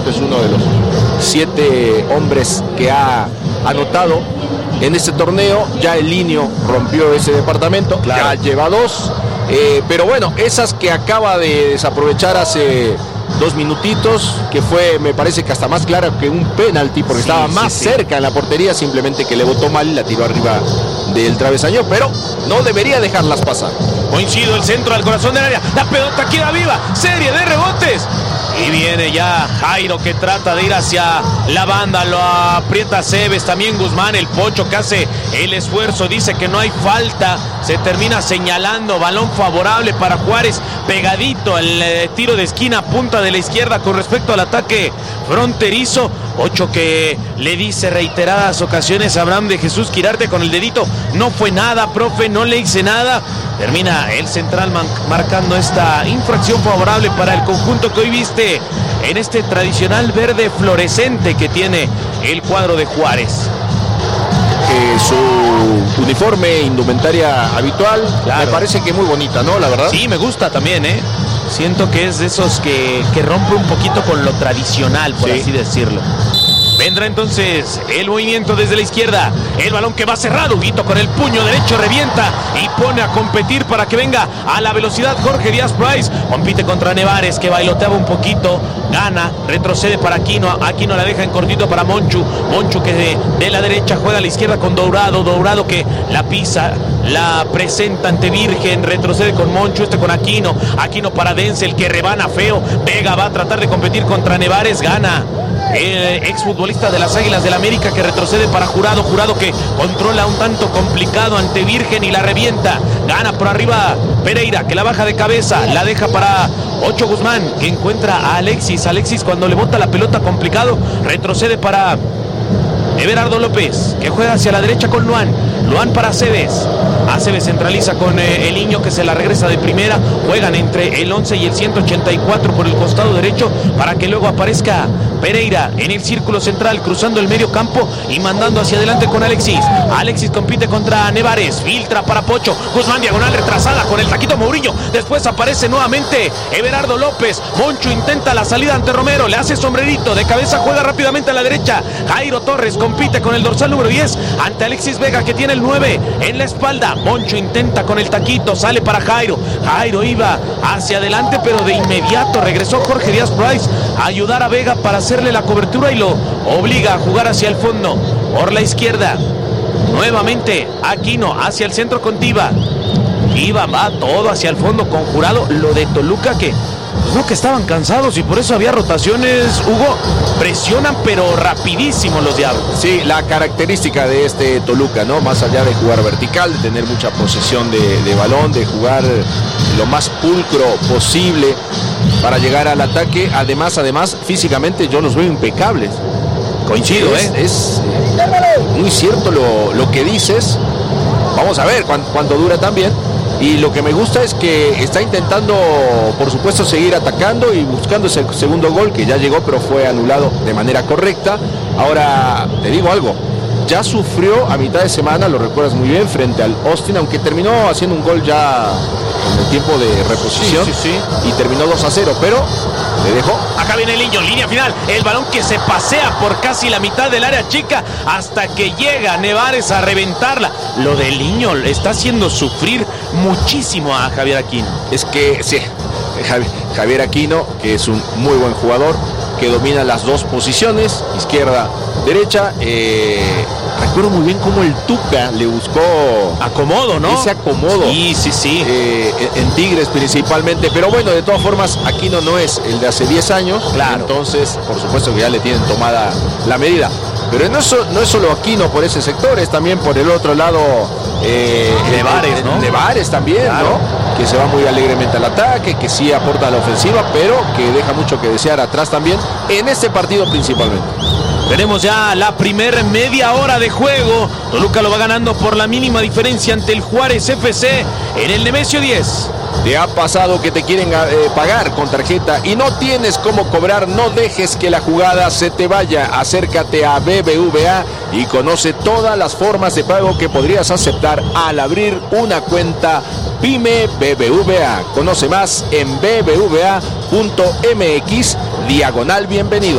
momento es uno de los 7 hombres que ha anotado en este torneo. Ya el Liño rompió ese departamento, claro. Ya lleva 2. Pero bueno, esas que acaba de desaprovechar hace 2 minutitos, que fue, me parece que hasta más clara que un penalti, porque estaba más cerca en la portería, simplemente que le botó mal y la tiró arriba del travesaño, pero no debería dejarlas pasar. Coincido, el centro al corazón del área, la pelota queda viva, serie de rebotes. Y viene ya Jairo, que trata de ir hacia la banda, lo aprieta Cebes, también Guzmán, el Pocho, que hace el esfuerzo, dice que no hay falta, se termina señalando, balón favorable para Juárez, pegadito al tiro de esquina, punta de la izquierda con respecto al ataque fronterizo. Pocho, que le dice reiteradas ocasiones a Abraham de Jesús Quirarte con el dedito: no fue nada, profe, no le hice nada. Termina el central marcando esta infracción favorable para el conjunto que hoy viste en este tradicional verde fluorescente que tiene el cuadro de Juárez. Su uniforme, indumentaria habitual, claro. Me parece que muy bonita, ¿no? La verdad. Sí, me gusta también, ¿eh? Siento que es de esos que rompe un poquito con lo tradicional, por así decirlo. Vendrá entonces el movimiento desde la izquierda. El balón que va cerrado. Huguito con el puño derecho revienta y pone a competir para que venga a la velocidad Jorge Díaz Price. Compite contra Nevares, que bailoteaba un poquito. Gana, retrocede para Aquino. Aquino la deja en cortito para Monchu. Monchu, que de la derecha juega a la izquierda con Dourado. Dourado, que la pisa, la presenta ante Virgen. Retrocede con Monchu, con Aquino. Aquino para Denzel, que rebana feo. Vega va a tratar de competir contra Nevares. Gana el exfutbolista de las Águilas del América, que retrocede para Jurado. Jurado, que controla un tanto complicado ante Virgen y la revienta. Gana por arriba Pereira, que la baja de cabeza, la deja para Ocho Guzmán, que encuentra a Alexis. Alexis, cuando le bota la pelota complicado, retrocede para Everardo López, que juega hacia la derecha con Luan. Luan para Cebes. Aceves centraliza con el Niño, que se la regresa de primera. Juegan entre el 11 y el 184 por el costado derecho, para que luego aparezca Pereira en el círculo central, cruzando el medio campo y mandando hacia adelante con Alexis. Alexis compite contra Nevares, filtra para Pocho. Guzmán, diagonal retrasada con el taquito Mourinho. Después aparece nuevamente Everardo López. Moncho intenta la salida ante Romero, le hace sombrerito de cabeza, juega rápidamente a la derecha. Jairo Torres compite con el dorsal número 10 ante Alexis Vega, que tiene el 9 en la espalda. Moncho intenta con el taquito, sale para Jairo. Jairo iba hacia adelante, pero de inmediato regresó Jorge Díaz Price a ayudar a Vega para hacerle la cobertura y lo obliga a jugar hacia el fondo por la izquierda. Nuevamente Aquino hacia el centro con Tiva. Tiva va todo hacia el fondo con Jurado. Lo de Toluca, que creo que estaban cansados y por eso había rotaciones. Hugo, presionan pero rapidísimo los Diablos. Sí, la característica de este Toluca, ¿no? Más allá de jugar vertical, de tener mucha posesión de balón, de jugar lo más pulcro posible para llegar al ataque. Además, físicamente yo los veo impecables. Coincido, es muy cierto lo que dices. Vamos a ver cuánto dura también. Y lo que me gusta es que está intentando, por supuesto, seguir atacando y buscando ese segundo gol, que ya llegó, pero fue anulado de manera correcta. Ahora, te digo algo, ya sufrió a mitad de semana, lo recuerdas muy bien, frente al Austin, aunque terminó haciendo un gol ya en el tiempo de reposición. Sí. Y terminó 2-0, pero le dejó. Acá viene el Niño, línea final, el balón que se pasea por casi la mitad del área chica hasta que llega Nevares a reventarla. Lo del Niño le está haciendo sufrir muchísimo a Javier Aquino. Es que sí, Javier Aquino, que es un muy buen jugador, que domina las dos posiciones, izquierda, derecha. Recuerdo muy bien cómo el Tuca le buscó acomodo, ¿no? Ese acomodo. Sí. En Tigres principalmente, pero bueno, de todas formas, Aquino no es el de hace 10 años. Claro. Entonces, por supuesto que ya le tienen tomada la medida. Pero no es solo Aquino por ese sector, es también por el otro lado Nevares, ¿no? Nevares también, claro, ¿no? Que se va muy alegremente al ataque, que sí aporta a la ofensiva, pero que deja mucho que desear atrás también, en este partido principalmente. Tenemos ya la primera media hora de juego. Toluca lo va ganando por la mínima diferencia ante el Juárez FC en el Nemesio 10. ¿Te ha pasado que te quieren pagar con tarjeta y no tienes cómo cobrar? No dejes que la jugada se te vaya. Acércate a BBVA y conoce todas las formas de pago que podrías aceptar al abrir una cuenta Pyme BBVA. Conoce más en bbva.mx/bienvenido.